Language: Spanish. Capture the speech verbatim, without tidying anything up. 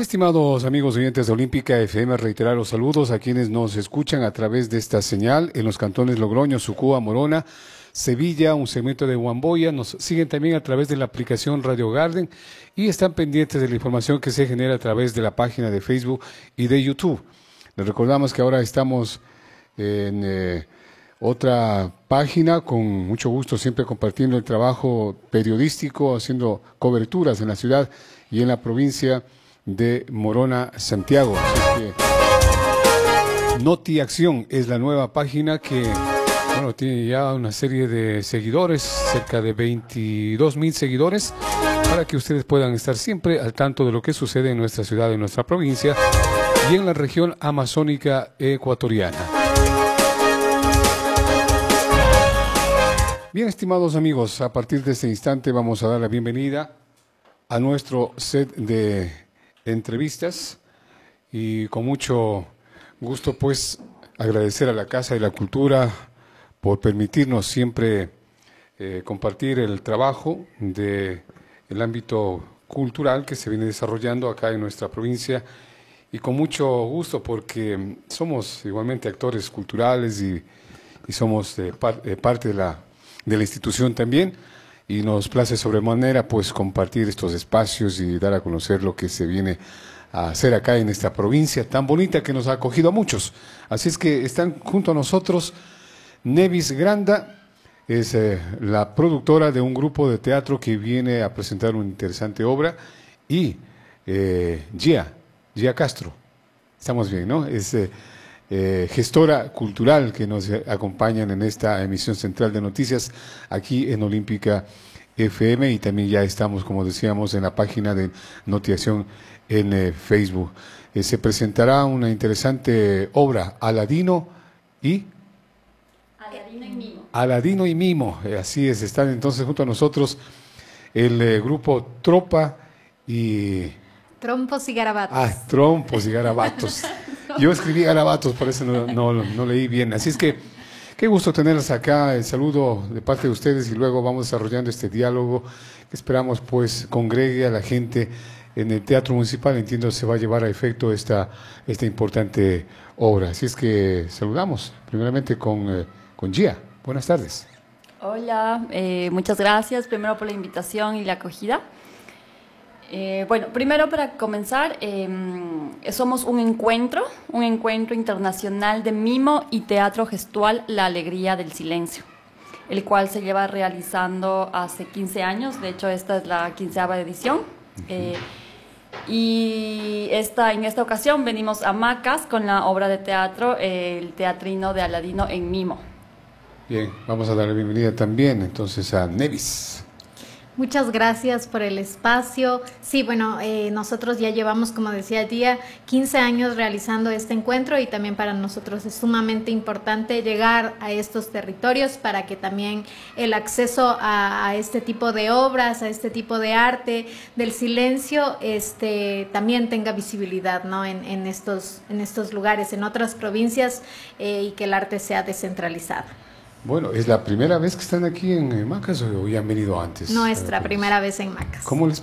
estimados amigos oyentes de Olímpica F M, reiterar los saludos a quienes nos escuchan a través de esta señal en los cantones Logroño, Sucúa, Morona, Sevilla, un segmento de Huamboya. Nos siguen también a través de la aplicación Radio Garden y están pendientes de la información que se genera a través de la página de Facebook y de YouTube. Les recordamos que ahora estamos en eh, otra página, con mucho gusto siempre compartiendo el trabajo periodístico, haciendo coberturas en la ciudad y en la provincia de Morona, Santiago. Así que Noti Acción es la nueva página que, bueno, tiene ya una serie de seguidores, cerca de veintidós mil seguidores, para que ustedes puedan estar siempre al tanto de lo que sucede en nuestra ciudad, en nuestra provincia y en la región amazónica ecuatoriana. Bien, estimados amigos, a partir de este instante vamos a dar la bienvenida a nuestro set de entrevistas y con mucho gusto pues agradecer a la Casa de la Cultura por permitirnos siempre eh, compartir el trabajo del ámbito cultural que se viene desarrollando acá en nuestra provincia, y con mucho gusto porque somos igualmente actores culturales y, y somos eh, par, eh, parte de la, de la institución también. Y nos place sobremanera pues compartir estos espacios y dar a conocer lo que se viene a hacer acá en esta provincia tan bonita que nos ha acogido a muchos. Así es que están junto a nosotros Nevis Granda, es eh, la productora de un grupo de teatro que viene a presentar una interesante obra, y eh, Gia, Gia Castro, estamos bien, ¿no? Es eh, eh, gestora cultural que nos acompañan en esta emisión central de noticias aquí en Olímpica F M, y también ya estamos, como decíamos, en la página de Noti Acción en eh, Facebook. Eh, se presentará una interesante obra, Aladino y... Aladino y Mimo. Aladino y Mimo, eh, así es, están entonces junto a nosotros el eh, grupo Tropa y... Trompos y Garabatos. Ah, Trompos y Garabatos. Yo escribí Garabatos, por eso no, no, no leí bien. Así es que qué gusto tenerlos acá. El saludo de parte de ustedes y luego vamos desarrollando este diálogo que esperamos pues congregue a la gente en el Teatro Municipal. Entiendo se va a llevar a efecto esta, esta importante obra. Así es que saludamos primeramente con, eh, con Gia. Buenas tardes. Hola, eh, muchas gracias primero por la invitación y la acogida. Eh, bueno, primero para comenzar, eh, somos un encuentro, un encuentro internacional de mimo y teatro gestual, La Alegría del Silencio, el cual se lleva realizando hace quince años, de hecho esta es la quinceava edición. Uh-huh. eh, y esta, en esta ocasión venimos a Macas con la obra de teatro, eh, El Teatrino de Aladino en Mimo. Bien, vamos a dar la bienvenida también entonces a Nevis. Muchas gracias por el espacio. Sí, bueno, eh, nosotros ya llevamos, como decía Gia, quince años realizando este encuentro, y también para nosotros es sumamente importante llegar a estos territorios para que también el acceso a, a este tipo de obras, a este tipo de arte del silencio, este, también tenga visibilidad, ¿no? en, en, estos, en estos lugares, en otras provincias, eh, y que el arte sea descentralizado. Bueno, ¿es la primera vez que están aquí en Macas o ya han venido antes? Nuestra primera vez en Macas. ¿Cómo les